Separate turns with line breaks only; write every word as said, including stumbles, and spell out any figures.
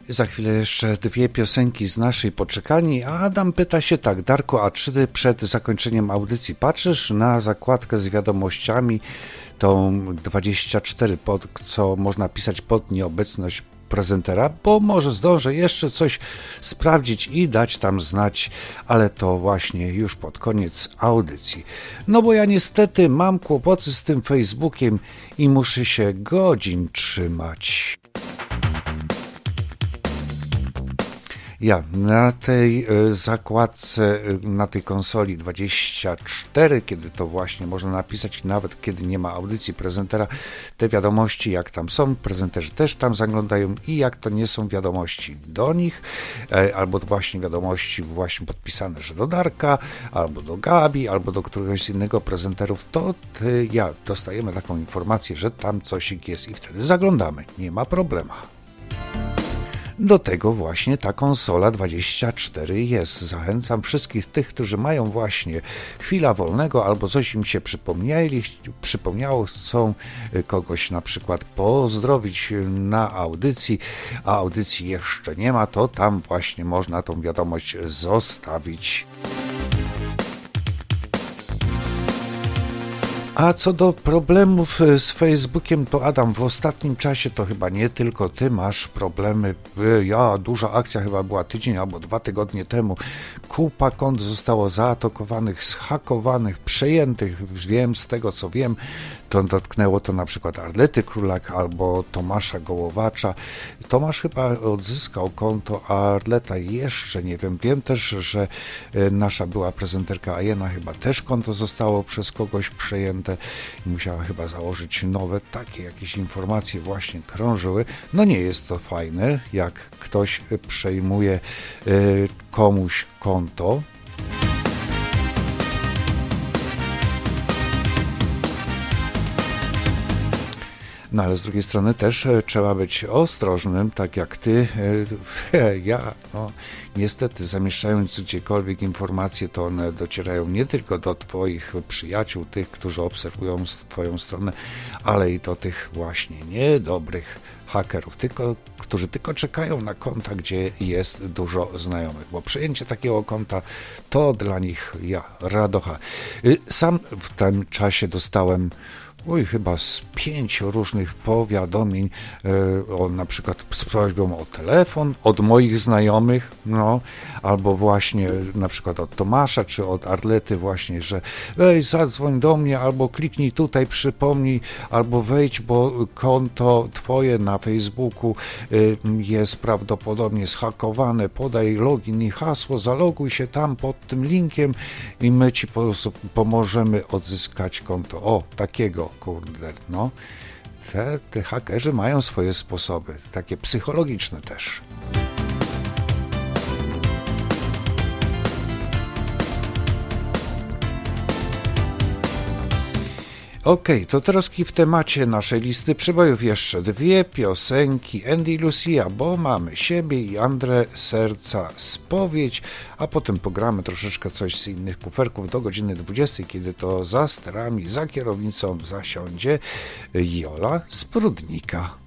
Za chwilę jeszcze dwie piosenki z naszej poczekalni, a Adam pyta się tak: Darku, a czy ty przed zakończeniem audycji patrzysz na zakładkę z wiadomościami, tą dwadzieścia cztery, pod, co można pisać pod nieobecność prezentera, bo może zdążę jeszcze coś sprawdzić i dać tam znać, ale to właśnie już pod koniec audycji. No bo ja niestety mam kłopoty z tym Facebookiem i muszę się godzin trzymać. Ja na tej zakładce, na tej konsoli dwadzieścia cztery, kiedy to właśnie można napisać, nawet kiedy nie ma audycji prezentera, te wiadomości jak tam są, prezenterzy też tam zaglądają i jak to nie są wiadomości do nich, albo właśnie wiadomości właśnie podpisane, że do Darka, albo do Gabi, albo do któregoś z innego prezenterów, to ty, ja dostajemy taką informację, że tam coś jest i wtedy zaglądamy, nie ma problemu. Do tego właśnie ta konsola dwadzieścia cztery jest. Zachęcam wszystkich tych, którzy mają właśnie chwila wolnego albo coś im się przypomnieli, przypomniało, chcą kogoś na przykład pozdrowić na audycji, a audycji jeszcze nie ma, to tam właśnie można tą wiadomość zostawić. A co do problemów z Facebookiem, to Adam, w ostatnim czasie to chyba nie tylko ty masz problemy. Ja, duża akcja chyba była tydzień albo dwa tygodnie temu. Kupa kont zostało zaatakowanych, zhakowanych, przejętych. Wiem z tego, co wiem, to dotknęło to na przykład Arlety Królak albo Tomasza Gołowacza. Tomasz chyba odzyskał konto, a Arleta jeszcze nie wiem. Wiem też, że nasza była prezenterka Ajena chyba też konto zostało przez kogoś przejęte i musiała chyba założyć nowe. Takie jakieś informacje właśnie krążyły. No nie jest to fajne, jak ktoś przejmuje komuś konto. No ale z drugiej strony też trzeba być ostrożnym, tak jak ty, ja, no niestety zamieszczając gdziekolwiek informacje, to one docierają nie tylko do twoich przyjaciół, tych, którzy obserwują twoją stronę, ale i do tych właśnie niedobrych hakerów, tylko, którzy tylko czekają na konta, gdzie jest dużo znajomych, bo przejęcie takiego konta to dla nich ja radocha. Sam w tym czasie dostałem Oj, chyba z pięć różnych powiadomień, e, o, na przykład z prośbą o telefon od moich znajomych, no, albo właśnie na przykład od Tomasza, czy od Arlety właśnie, że ej, zadzwoń do mnie, albo kliknij tutaj, przypomnij, albo wejdź, bo konto twoje na Facebooku y, jest prawdopodobnie zhakowane, podaj login i hasło, zaloguj się tam pod tym linkiem i my ci po prostu pomożemy odzyskać konto. O, takiego. Kurde, no, te, te hakerzy mają swoje sposoby, takie psychologiczne też. Okej, okay, to teraz w temacie naszej listy przybojów jeszcze dwie piosenki Andy i Lucia, bo mamy siebie i Andrę Serca Spowiedź, a potem pogramy troszeczkę coś z innych kuferków do godziny dwudziestej, kiedy to za sterami, za kierownicą zasiądzie Jola z Prudnika.